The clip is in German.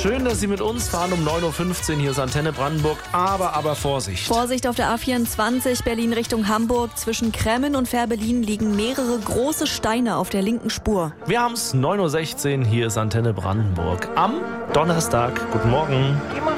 schön, dass Sie mit uns fahren um 9.15 Uhr. Hier ist Antenne Brandenburg. Aber Vorsicht. Vorsicht auf der A24 Berlin Richtung Hamburg. Zwischen Kremmen und Fährberlin liegen mehrere große Steine auf der linken Spur. Wir haben es 9.16 Uhr. Hier ist Antenne Brandenburg. Am Donnerstag. Guten Morgen.